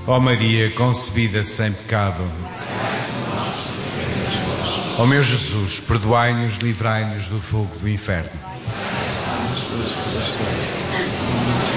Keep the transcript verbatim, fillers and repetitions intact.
Ó Maria, concebida sem pecado. Ó meu Jesus, perdoai-nos, livrai-nos do fogo do inferno.